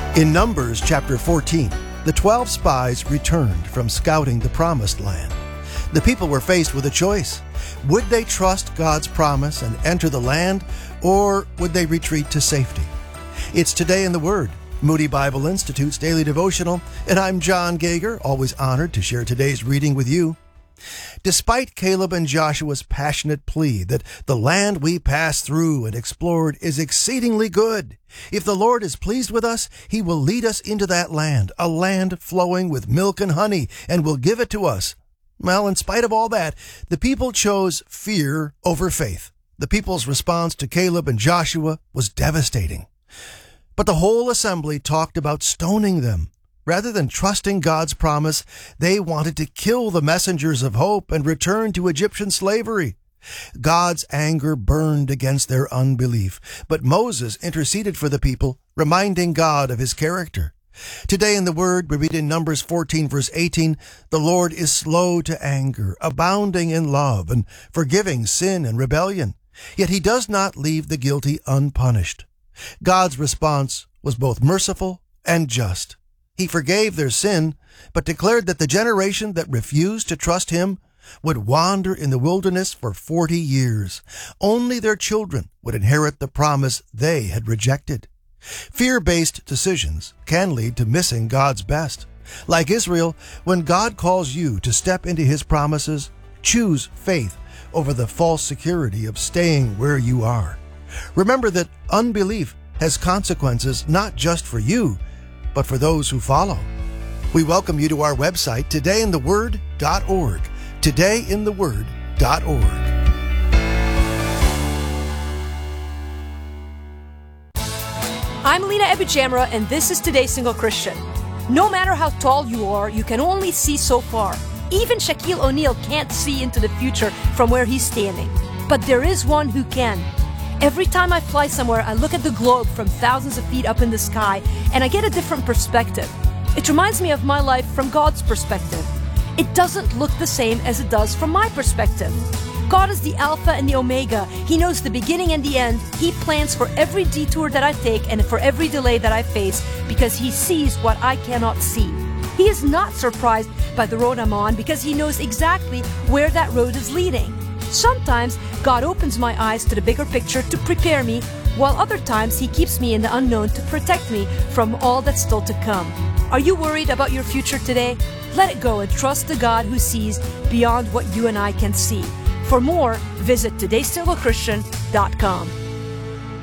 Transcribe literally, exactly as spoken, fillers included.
In Numbers chapter fourteen, the twelve spies returned from scouting the Promised Land. The people were faced with a choice. Would they trust God's promise and enter the land, or would they retreat to safety? It's Today in the Word, Moody Bible Institute's daily devotional, and I'm John Gager, always honored to share today's reading with you. Despite Caleb and Joshua's passionate plea that the land we passed through and explored is exceedingly good, if the Lord is pleased with us, He will lead us into that land, a land flowing with milk and honey, and will give it to us. Well, in spite of all that, the people chose fear over faith. The people's response to Caleb and Joshua was devastating. But the whole assembly talked about stoning them. Rather than trusting God's promise, they wanted to kill the messengers of hope and return to Egyptian slavery. God's anger burned against their unbelief, but Moses interceded for the people, reminding God of His character. Today in the Word, we read in Numbers fourteen, verse eighteen, "The Lord is slow to anger, abounding in love, and forgiving sin and rebellion. Yet He does not leave the guilty unpunished." God's response was both merciful and just. He forgave their sin, but declared that the generation that refused to trust Him would wander in the wilderness for forty years. Only their children would inherit the promise they had rejected. Fear-based decisions can lead to missing God's best. Like Israel, when God calls you to step into His promises, choose faith over the false security of staying where you are. Remember that unbelief has consequences not just for you, but for those who follow. We welcome you to our website, today in the word dot org. today in the word dot org. I'm Lena Ebijamra, and this is Today's Single Christian. No matter how tall you are, you can only see so far. Even Shaquille O'Neal can't see into the future from where he's standing. But there is one who can. Every time I fly somewhere, I look at the globe from thousands of feet up in the sky, and I get a different perspective. It reminds me of my life from God's perspective. It doesn't look the same as it does from my perspective. God is the Alpha and the Omega. He knows the beginning and the end. He plans for every detour that I take and for every delay that I face because He sees what I cannot see. He is not surprised by the road I'm on because He knows exactly where that road is leading. Sometimes God opens my eyes to the bigger picture to prepare me, while other times He keeps me in the unknown to protect me from all that's still to come. Are you worried about your future today? Let it go and trust the God who sees beyond what you and I can see. For more, visit today single christian dot com.